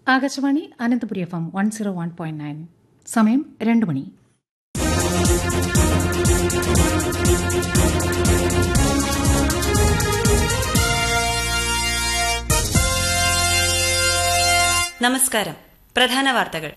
Akashvani Ananthapuri FM 101.9. സമയം 2 മണി. നമസ്കാരം. പ്രധാന വാർത്തകൾ.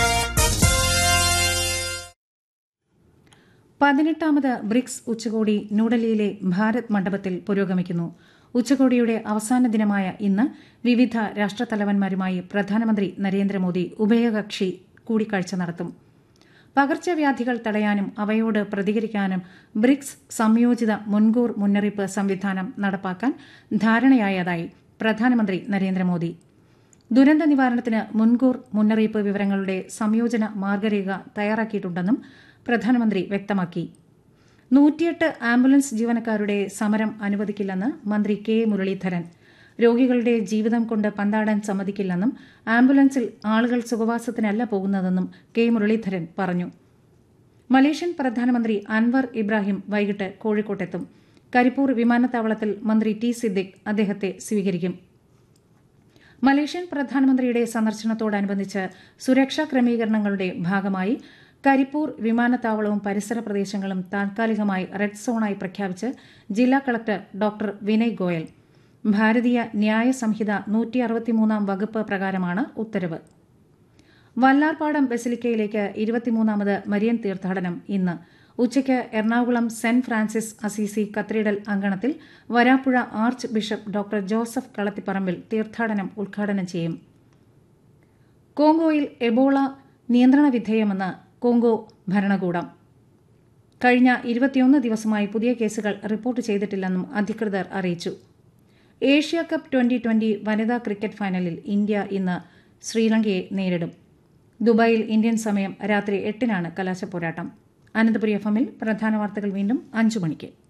18ാമത് ബ്രിക്സ് ഉച്ചകോടി ന്യൂഡൽഹിയിലെ ഭാരത് മണ്ഡപത്തിൽ പുരോഗമിക്കുന്നു. ഉച്ചകോടിയുടെ അവസാന ദിനമായ ഇന്ന് വിവിധ രാഷ്ട്രത്തലവന്മാരുമായി പ്രധാനമന്ത്രി നരേന്ദ്രമോദി ഉഭയകക്ഷി കൂടിക്കാഴ്ച നടത്തും. പകർച്ചവ്യാധികൾ തടയാനും അവയോട് പ്രതികരിക്കാനും ബ്രിക്സ് സംയോജിത മുൻകൂർ മുന്നറിയിപ്പ് സംവിധാനം നടപ്പാക്കാൻ ധാരണയായതായി പ്രധാനമന്ത്രി നരേന്ദ്രമോദി. ദുരന്ത നിവാരണത്തിന് മുൻകൂർ മുന്നറിയിപ്പ് വിവരങ്ങളുടെ സംയോജന മാർഗരേഖ തയ്യാറാക്കിയിട്ടുണ്ടെന്നും പ്രധാനമന്ത്രി വ്യക്തമാക്കി. 108 ആംബുലൻസ് ജീവനക്കാരുടെ സമരം അനുവദിക്കില്ലെന്ന് മന്ത്രി കെ മുരളീധരൻ. രോഗികളുടെ ജീവിതം കൊണ്ട് പന്താടാൻ സമ്മതിക്കില്ലെന്നും ആംബുലൻസിൽ ആളുകൾ സുഖവാസത്തിനല്ല പോകുന്നതെന്നും കെ മുരളീധരൻ പറഞ്ഞു. മലേഷ്യൻ പ്രധാനമന്ത്രി അൻവർ ഇബ്രാഹിം വൈകിട്ട് കോഴിക്കോട്ടെത്തും. കരിപ്പൂർ വിമാനത്താവളത്തിൽ മന്ത്രി ടി സിദ്ദിഖ് അദ്ദേഹത്തെ സ്വീകരിക്കും. മലേഷ്യൻ പ്രധാനമന്ത്രിയുടെ സന്ദർശനത്തോടനുബന്ധിച്ച് സുരക്ഷാ ക്രമീകരണങ്ങളുടെ ഭാഗമായി കരിപ്പൂർ വിമാനത്താവളവും പരിസര പ്രദേശങ്ങളും താൽക്കാലികമായി റെഡ് സോണായി പ്രഖ്യാപിച്ച് ജില്ലാ കളക്ടർ ഡോക്ടർ വിനയ് ഗോയൽ. ഭാരതീയ ന്യായ സംഹിത 163 വകുപ്പ് പ്രകാരമാണ് ഉത്തരവ്. വല്ലാർപാടം ബസിലിക്കയിലേക്ക് 23ാമത് മരിയൻ തീർത്ഥാടനം ഇന്ന് ഉച്ചയ്ക്ക് Ernakulam saint Francis Assisi cathedral അങ്കണത്തിൽ Varapuzha arch bishop doctor Joseph Kalathiparambil തീർത്ഥാടനം ഉദ്ഘാടനം ചെയ്യും. കോങ്കോയിൽ എബോള നിയന്ത്രണ വിധേയമെന്ന് കോങ്കോ ഭരണകൂടം. കഴിഞ്ഞ 21 ദിവസമായി പുതിയ കേസുകൾ റിപ്പോർട്ട് ചെയ്തിട്ടില്ലെന്നും അധികൃതർ അറിയിച്ചു. ഏഷ്യ കപ്പ് 2020 വനിതാ ക്രിക്കറ്റ് ഫൈനലിൽ ഇന്ത്യ ഇന്ന് ശ്രീലങ്കയെ നേരിടും. ദുബായിൽ ഇന്ത്യൻ സമയം രാത്രി 8-നാണ് കലാശപ്പോരാട്ടം. അനന്തപുരി FM-ൽ പ്രധാന വാർത്തകൾ വീണ്ടും 5 മണിക്ക്.